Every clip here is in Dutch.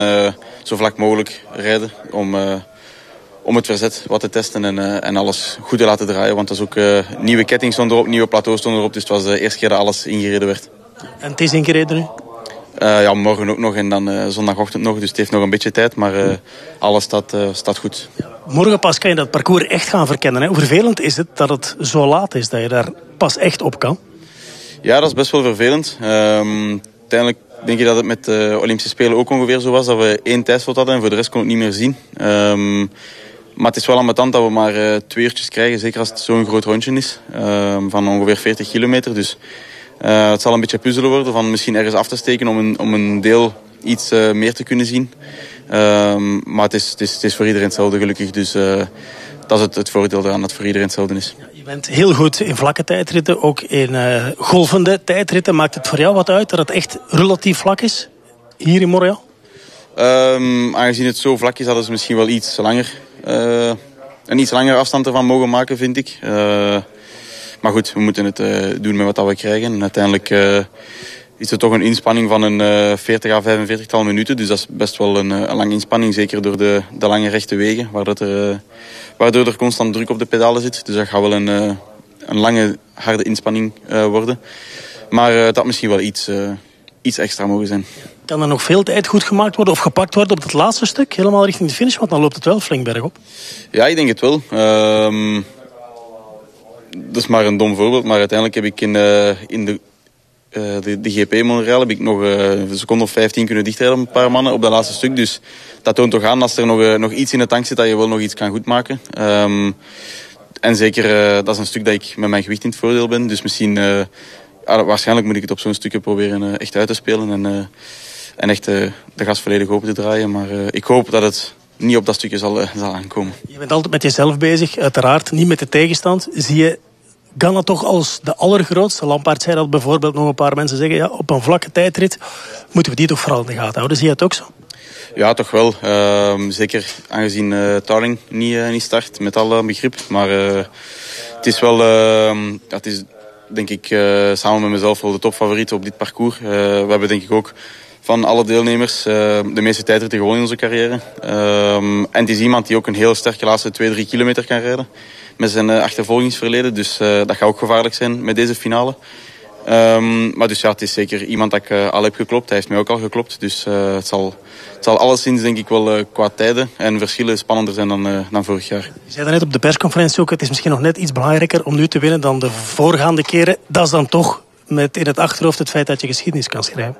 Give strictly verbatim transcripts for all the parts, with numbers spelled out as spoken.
Uh, zo vlak mogelijk rijden om, uh, om het verzet wat te testen en, uh, en alles goed te laten draaien. Want dat is ook uh, nieuwe ketting stond erop, nieuwe plateau stond erop. Dus het was de eerste keer dat alles ingereden werd. En het is ingereden nu? Uh, ja, morgen ook nog en dan uh, zondagochtend nog. Dus het heeft nog een beetje tijd, maar uh, alles staat, uh, staat goed. Morgen pas kan je dat parcours echt gaan verkennen. Hè? Hoe vervelend is het dat het zo laat is, dat je daar pas echt op kan? Ja, dat is best wel vervelend. Um, uiteindelijk denk je dat het met de Olympische Spelen ook ongeveer zo was. Dat we één tijdslot hadden en voor de rest kon ik het niet meer zien. Um, maar het is wel ambetant dat we maar uh, twee uurtjes krijgen. Zeker als het zo'n groot rondje is. Um, van ongeveer veertig kilometer. Dus uh, het zal een beetje puzzelen worden. Van misschien ergens af te steken om een, om een deel iets uh, meer te kunnen zien. Um, maar het is, het, is, het is voor iedereen hetzelfde gelukkig. Dus uh, dat is het, het voordeel eraan dat het voor iedereen hetzelfde is. Je bent heel goed in vlakke tijdritten, ook in uh, golvende tijdritten. Maakt het voor jou wat uit dat het echt relatief vlak is, hier in Montreal? Um, aangezien het zo vlak is, hadden ze misschien wel iets langer, uh, een iets langere afstand ervan mogen maken, vind ik. Uh, maar goed, we moeten het uh, doen met wat we krijgen. En uiteindelijk uh, is het toch een inspanning van een uh, veertig à vijfenveertig tal minuten. Dus dat is best wel een, een lange inspanning, zeker door de, de lange rechte wegen, waar dat er... Uh, waardoor er constant druk op de pedalen zit. Dus dat gaat wel een, uh, een lange, harde inspanning uh, worden. Maar uh, dat misschien wel iets, uh, iets extra mogen zijn. Kan er nog veel tijd goed gemaakt worden of gepakt worden op het laatste stuk? Helemaal richting de finish, want dan loopt het wel flink bergop. Ja, ik denk het wel. Um, dat is maar een dom voorbeeld. Maar uiteindelijk heb ik in, uh, in de, uh, de, de G P Montreal heb ik nog uh, een seconde of vijftien kunnen dichtrijden op een paar mannen op dat laatste stuk. Dus dat toont toch aan als er nog, uh, nog iets in de tank zit dat je wel nog iets kan goedmaken. Um, en zeker, uh, dat is een stuk dat ik met mijn gewicht in het voordeel ben. Dus misschien, uh, uh, waarschijnlijk moet ik het op zo'n stukje proberen uh, echt uit te spelen. En, uh, en echt uh, de gas volledig open te draaien. Maar uh, ik hoop dat het niet op dat stukje zal, uh, zal aankomen. Je bent altijd met jezelf bezig, uiteraard. Niet met de tegenstand. Zie je Ganna toch als de allergrootste? Lampaard zei dat bijvoorbeeld, nog een paar mensen zeggen, ja, op een vlakke tijdrit moeten we die toch vooral in de gaten houden. Zie je het ook zo? Ja, toch wel. Uh, zeker aangezien uh, Tarling niet, uh, niet start, met alle begrip. Maar uh, het is wel, uh, het is denk ik uh, samen met mezelf wel de topfavoriet op dit parcours. Uh, we hebben denk ik ook van alle deelnemers uh, de meeste tijdritten gewonnen in onze carrière. Uh, en het is iemand die ook een heel sterke laatste twee, drie kilometer kan rijden. Met zijn uh, achtervolgingsverleden. Dus uh, dat gaat ook gevaarlijk zijn met deze finale. Um, maar dus ja, het is zeker iemand dat ik uh, al heb geklopt. Hij heeft mij ook al geklopt. Dus uh, het, zal, het zal alleszins denk ik wel uh, qua tijden en verschillen spannender zijn dan, uh, dan vorig jaar. Je zei net op de persconferentie ook, het is misschien nog net iets belangrijker om nu te winnen dan de voorgaande keren. Dat is dan toch met in het achterhoofd het feit dat je geschiedenis kan schrijven?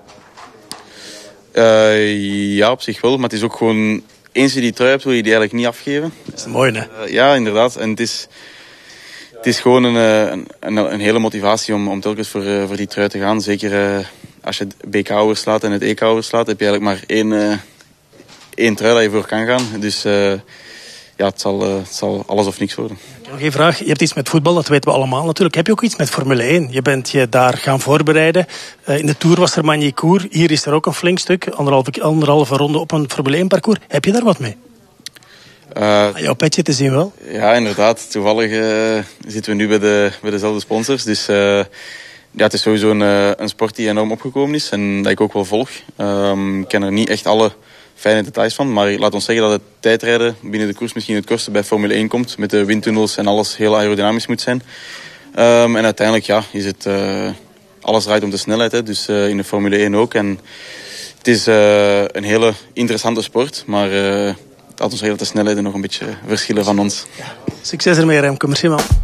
Uh, ja, op zich wel. Maar het is ook gewoon, eens je die trui hebt, wil je die eigenlijk niet afgeven. Dat is mooi, hè? Uh, ja, inderdaad. En het is... Het is gewoon een, een, een hele motivatie om, om telkens voor, uh, voor die trui te gaan. Zeker uh, als je het B K overslaat en het E K overslaat, heb je eigenlijk maar één, uh, één trui dat je voor kan gaan. Dus uh, ja, het zal, uh, het zal alles of niks worden. Nog één vraag. Je hebt iets met voetbal, dat weten we allemaal natuurlijk. Heb je ook iets met Formule één? Je bent je daar gaan voorbereiden. Uh, in de Tour was er Magny-Cours. Hier is er ook een flink stuk. Anderhalve, anderhalve ronde op een Formule één parcours. Heb je daar wat mee? Uh, Jouw petje te zien wel. Ja, inderdaad. Toevallig uh, zitten we nu bij, de, bij dezelfde sponsors. Dus uh, ja, het is sowieso een, uh, een sport die enorm opgekomen is. En dat ik ook wel volg. Um, ik ken er niet echt alle fijne details van. Maar laat ons zeggen dat het tijdrijden binnen de koers misschien het kortste bij Formule één komt. Met de windtunnels en alles heel aerodynamisch moet zijn. Um, en uiteindelijk ja, is het... Uh, alles draait om de snelheid. Hè, dus uh, in de Formule één ook. En het is uh, een hele interessante sport. Maar... Uh, Laat ons zeggen dat de snelheden nog een beetje verschillen van ons. Ja. Succes ermee, Remco. Merci, man.